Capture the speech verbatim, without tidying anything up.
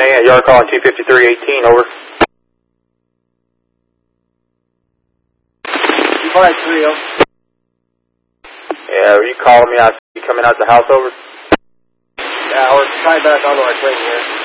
Yeah, yard calling two fifty-three eighteen, over. two five three, over. Yeah, are you calling me? I see you coming out the house, over? Yeah, we're tied back onto our train here.